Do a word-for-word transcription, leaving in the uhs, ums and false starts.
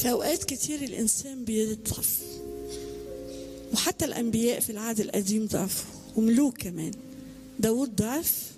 في أوقات كتير الإنسان بيضعف، وحتى الأنبياء في العهد القديم ضعفوا وملوك كمان. داود ضعف